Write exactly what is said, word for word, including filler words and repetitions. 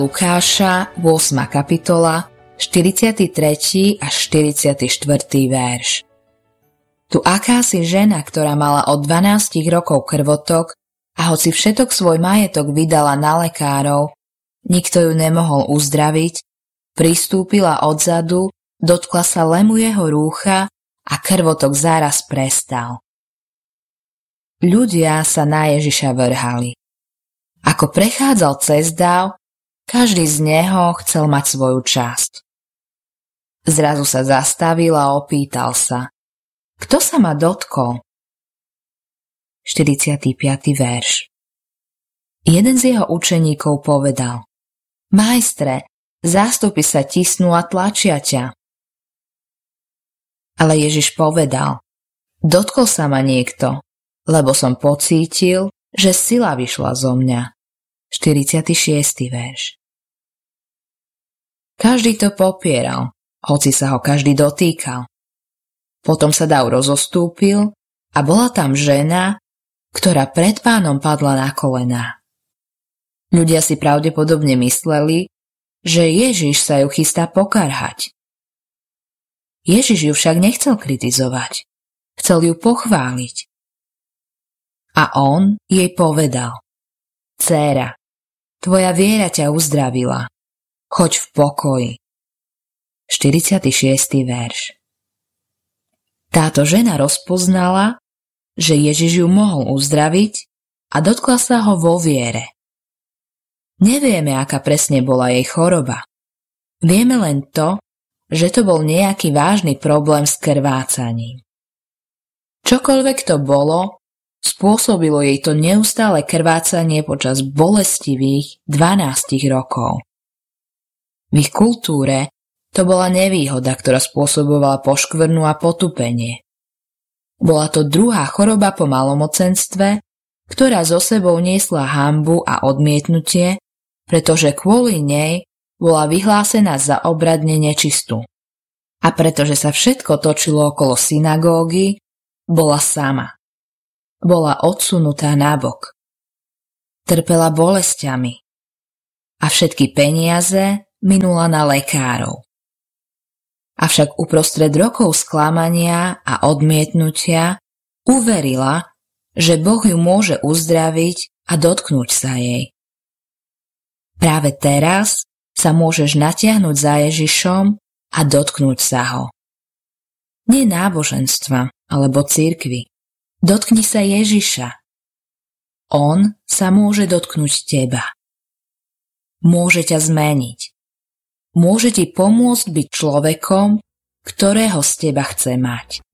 Lukáša, ôsma kapitola, štyridsiaty tretí až štyridsiaty štvrtý verš. Tu akási žena, ktorá mala od dvanástich rokov krvotok a hoci všetok svoj majetok vydala na lekárov, nikto ju nemohol uzdraviť, pristúpila odzadu, dotkla sa lemu jeho rúcha a krvotok záraz prestal. Ľudia sa na Ježiša vrhali. Ako prechádzal cez dáv, každý z neho chcel mať svoju časť. Zrazu sa zastavil a opýtal sa: Kto sa ma dotkol? štyridsiaty piaty verš. Jeden z jeho učeníkov povedal: Majstre, zástupy sa tisnú a tlačia ťa. Ale Ježiš povedal: Dotkol sa ma niekto, lebo som pocítil, že sila vyšla zo mňa. štyridsiaty šiesty verš. Každý to popieral, hoci sa ho každý dotýkal. Potom sa dav rozostúpil a bola tam žena, ktorá pred Pánom padla na kolená. Ľudia si pravdepodobne mysleli, že Ježiš sa ju chystá pokarhať. Ježiš ju však nechcel kritizovať, chcel ju pochváliť. A on jej povedal: Dcéra, tvoja viera ťa uzdravila, choď v pokoji. štyridsiaty šiesty verš. Táto žena rozpoznala, že Ježiš ju mohol uzdraviť a dotkla sa ho vo viere. Nevieme, aká presne bola jej choroba. Vieme len to, že to bol nejaký vážny problém s krvácaním. Čokoľvek to bolo, spôsobilo jej to neustále krvácanie počas bolestivých dvanástich rokov. V ich kultúre to bola nevýhoda, ktorá spôsobovala poškvrnu a potupenie. Bola to druhá choroba po malomocenstve, ktorá so sebou niesla hanbu a odmietnutie, pretože kvôli nej bola vyhlásená za obradne nečistú. A pretože sa všetko točilo okolo synagógy, bola sama. Bola odsunutá nabok. Trpela bolestiami a všetky peniaze minula na lekárov. Avšak uprostred rokov sklamania a odmietnutia uverila, že Boh ju môže uzdraviť a dotknúť sa jej. Práve teraz sa môžeš natiahnuť za Ježišom a dotknúť sa ho. Nie náboženstva alebo cirkvi. Dotkni sa Ježiša. On sa môže dotknúť teba. Môže ťa zmeniť. Môže ti pomôcť byť človekom, ktorého z teba chce mať.